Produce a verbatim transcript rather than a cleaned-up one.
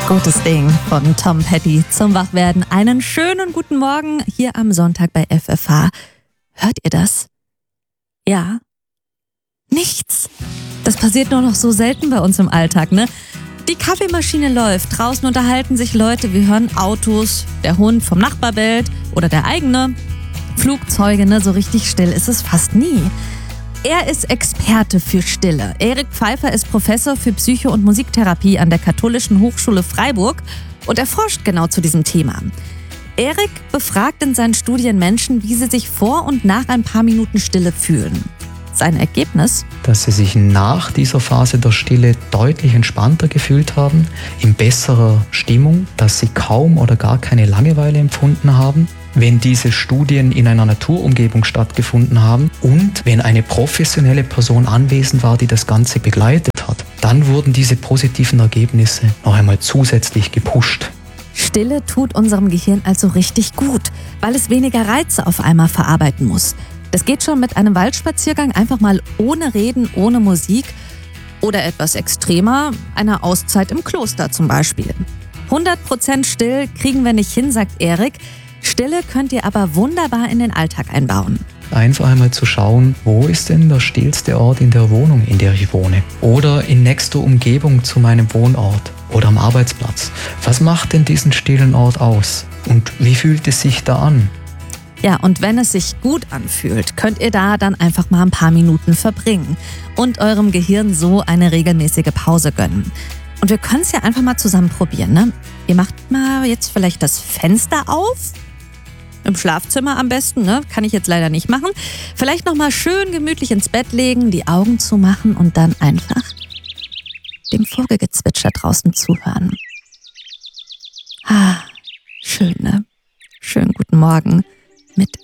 Gutes Ding von Tom Petty zum Wachwerden. Einen schönen guten Morgen hier am Sonntag bei F F H. Hört ihr das? Ja? Nichts. Das passiert nur noch so selten bei uns im Alltag, ne? Die Kaffeemaschine läuft, draußen unterhalten sich Leute, wir hören Autos, der Hund vom Nachbar bellt oder der eigene. Flugzeuge, ne? So richtig still ist es fast nie. Er ist Experte für Stille. Erik Pfeiffer ist Professor für Psycho- und Musiktherapie an der Katholischen Hochschule Freiburg und er forscht genau zu diesem Thema. Erik befragt in seinen Studien Menschen, wie sie sich vor und nach ein paar Minuten Stille fühlen. Sein Ergebnis? Dass sie sich nach dieser Phase der Stille deutlich entspannter gefühlt haben, in besserer Stimmung, dass sie kaum oder gar keine Langeweile empfunden haben, wenn diese Studien in einer Naturumgebung stattgefunden haben und wenn eine professionelle Person anwesend war, die das Ganze begleitet hat, dann wurden diese positiven Ergebnisse noch einmal zusätzlich gepusht. Stille tut unserem Gehirn also richtig gut, weil es weniger Reize auf einmal verarbeiten muss. Das geht schon mit einem Waldspaziergang einfach mal ohne Reden, ohne Musik oder etwas extremer, einer Auszeit im Kloster zum Beispiel. hundert Prozent still kriegen wir nicht hin, sagt Erik. Stille könnt ihr aber wunderbar in den Alltag einbauen. Einfach einmal zu schauen, wo ist denn der stillste Ort in der Wohnung, in der ich wohne? Oder in nächster Umgebung zu meinem Wohnort oder am Arbeitsplatz. Was macht denn diesen stillen Ort aus? Und wie fühlt es sich da an? Ja, und wenn es sich gut anfühlt, könnt ihr da dann einfach mal ein paar Minuten verbringen und eurem Gehirn so eine regelmäßige Pause gönnen. Und wir können es ja einfach mal zusammen probieren, ne? Ihr macht mal jetzt vielleicht das Fenster auf. Im Schlafzimmer am besten, ne? Kann ich jetzt leider nicht machen. Vielleicht nochmal schön gemütlich ins Bett legen, die Augen zumachen und dann einfach dem Vogelgezwitscher draußen zuhören. Ah, schön, ne? Schönen guten Morgen mit